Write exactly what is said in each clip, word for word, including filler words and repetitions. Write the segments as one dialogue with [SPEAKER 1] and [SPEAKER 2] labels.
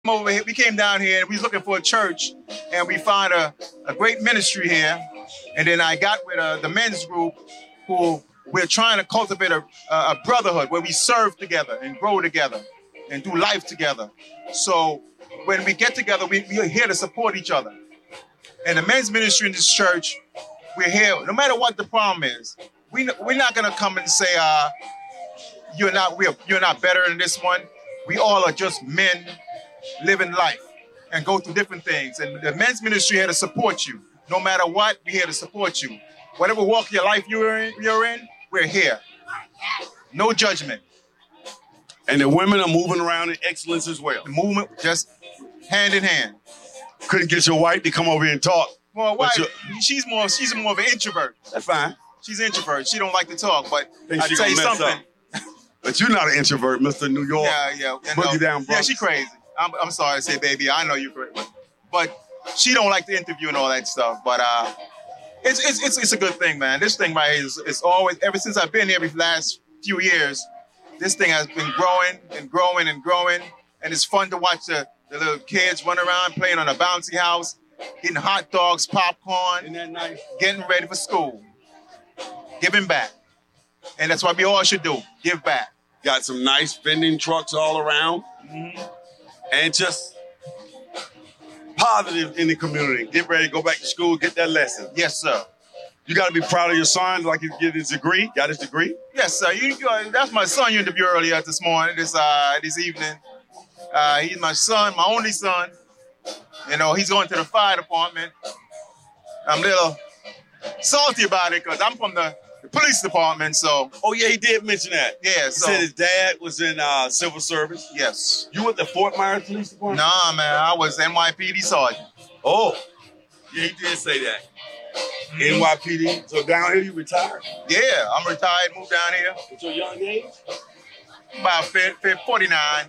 [SPEAKER 1] over here, we came down here and we was looking for a church, and we found a, a great ministry here. And then I got with uh, the men's group, who we're trying to cultivate a, a brotherhood where we serve together and grow together and do life together. So when we get together, we, we're here to support each other. And the men's ministry in this church, we're here, no matter what the problem is. We, we're not gonna come and say, uh, you're not we're, you're not better than this one. We all are just men living life and go through different things. And the men's ministry here to support you. No matter what, we're here to support you. Whatever walk of your life you're in, you're in, we're here. No judgment.
[SPEAKER 2] And the women are moving around in excellence as well.
[SPEAKER 1] The movement just hand in hand.
[SPEAKER 2] Couldn't get your wife to come over here and talk.
[SPEAKER 1] Well, wife, she's more she's more of an introvert.
[SPEAKER 2] That's fine.
[SPEAKER 1] She's an introvert. She don't like to talk, but
[SPEAKER 2] Think
[SPEAKER 1] I
[SPEAKER 2] she
[SPEAKER 1] tell you
[SPEAKER 2] gonna mess
[SPEAKER 1] something.
[SPEAKER 2] up. But you're not an introvert, Mister New York.
[SPEAKER 1] Yeah, yeah. You
[SPEAKER 2] Boogie
[SPEAKER 1] know,
[SPEAKER 2] down, bro.
[SPEAKER 1] yeah, she crazy. I'm, I'm sorry to say, baby. I know you're crazy, but, but she don't like to interview and all that stuff. But uh, it's it's it's, it's a good thing, man. This thing right here is, is always, ever since I've been here these last few years, this thing has been growing and growing and growing, and it's fun to watch the, the little kids run around playing on a bouncy house, getting hot dogs, popcorn,
[SPEAKER 2] Isn't that nice?
[SPEAKER 1] getting ready for school, giving back. And that's what we all should do, give back.
[SPEAKER 2] Got some nice vending trucks all around.
[SPEAKER 1] Mm-hmm.
[SPEAKER 2] And just positive in the community. Get ready to go back to school, get that lesson.
[SPEAKER 1] Yes, sir.
[SPEAKER 2] You got to be proud of your son, like he get his degree. Got his degree?
[SPEAKER 1] Yes, sir. You, you, uh, that's my son you interviewed earlier this morning, this uh, this evening. Uh, he's my son, my only son. You know, he's going to the fire department. I'm a little salty about it because I'm from the, the police department, so.
[SPEAKER 2] Oh, yeah, he did mention that.
[SPEAKER 1] Yeah,
[SPEAKER 2] He
[SPEAKER 1] so.
[SPEAKER 2] said his dad was in uh, civil service.
[SPEAKER 1] Yes.
[SPEAKER 2] You went to Fort Myers Police Department?
[SPEAKER 1] Nah, man, I was N Y P D sergeant.
[SPEAKER 2] Oh, yeah, he did say that. N Y P D. So down here, you retired?
[SPEAKER 1] Yeah, I'm retired, moved down here.
[SPEAKER 2] At your young age?
[SPEAKER 1] About forty-nine.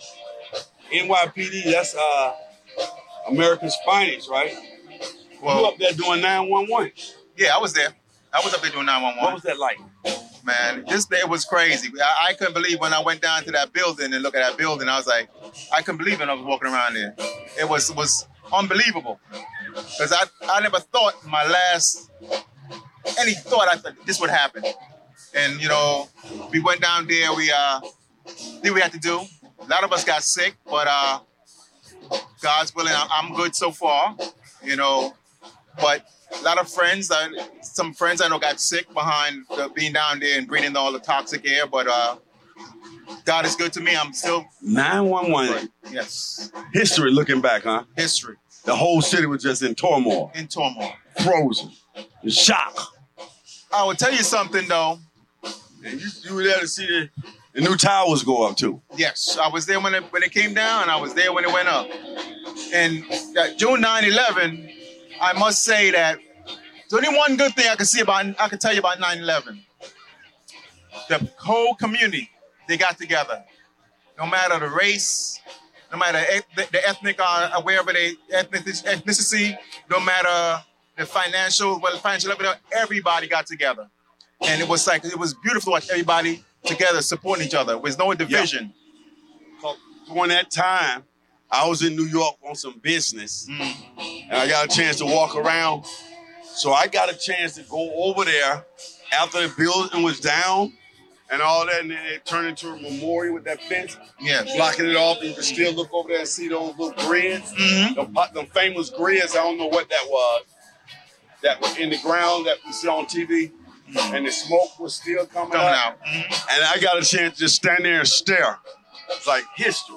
[SPEAKER 2] N Y P D, that's uh, America's finest, right?
[SPEAKER 1] Well,
[SPEAKER 2] you up there doing nine one one.
[SPEAKER 1] Yeah, I was there. I was up there doing nine one one.
[SPEAKER 2] What was that like?
[SPEAKER 1] Man, this day was crazy. I, I couldn't believe when I went down to that building and looked at that building. I was like, I couldn't believe when I was walking around there. It was was unbelievable. Because I, I never thought my last, any thought I thought this would happen. And, you know, we went down there, we uh, did what we had to do. A lot of us got sick, but uh, God's willing, I'm good so far, you know. But a lot of friends, uh, some friends I know got sick behind the, being down there and breathing all the toxic air, but uh, God is good to me. I'm still...
[SPEAKER 2] nine one one.
[SPEAKER 1] Yes.
[SPEAKER 2] History looking back, huh?
[SPEAKER 1] History.
[SPEAKER 2] The whole city was just in turmoil.
[SPEAKER 1] In turmoil.
[SPEAKER 2] Frozen. In shock.
[SPEAKER 1] I will tell you something, though.
[SPEAKER 2] And you, you were there to see the, the new towers go up, too.
[SPEAKER 1] Yes, I was there when it, when it came down. I was there when it went up. And uh, June nine eleven, I must say that there's only one good thing I can see about, I can tell you about nine eleven. The whole community, they got together. No matter the race, no matter the, the ethnic, uh, wherever they ethnic, ethnicity, no matter the financial, well, financial level, everybody got together. And it was like, it was beautiful to watch everybody together supporting each other. There was no division.
[SPEAKER 2] Yeah. So during that time, I was in New York on some business, mm. and I got a chance to walk around. So I got a chance to go over there after the building was down and all that, and then it turned into a memorial with that fence,
[SPEAKER 1] yes.
[SPEAKER 2] blocking it off. And you can still look over there and see those little grids,
[SPEAKER 1] mm-hmm.
[SPEAKER 2] the, the famous grids. I don't know what that was. That was in the ground that we see on T V, mm-hmm. and the smoke was still coming,
[SPEAKER 1] coming
[SPEAKER 2] out.
[SPEAKER 1] out. Mm-hmm.
[SPEAKER 2] And I got a chance to stand there and stare. It's like history.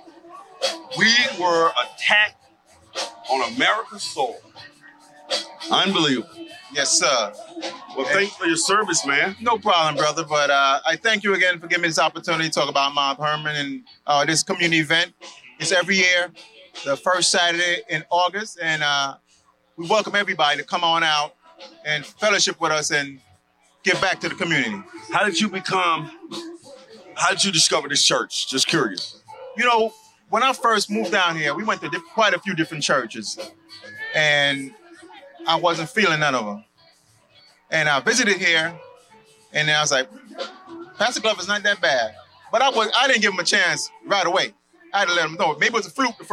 [SPEAKER 2] We were attacked on America's soil. Unbelievable.
[SPEAKER 1] Yes, sir.
[SPEAKER 2] Well, thanks for your service, man.
[SPEAKER 1] No problem, brother. But uh, I thank you again for giving me this opportunity to talk about Mount Hermon and uh, this community event. It's every year, the first Saturday in August, and uh, we welcome everybody to come on out and fellowship with us and give back to the community.
[SPEAKER 2] How did you become, how did you discover this church? Just curious.
[SPEAKER 1] You know, when I first moved down here, we went to diff- quite a few different churches, and I wasn't feeling none of them. And I visited here, and then I was like, Pastor Glover's not that bad. But I was I didn't give him a chance right away. I had to let them know. Maybe it was a fluke the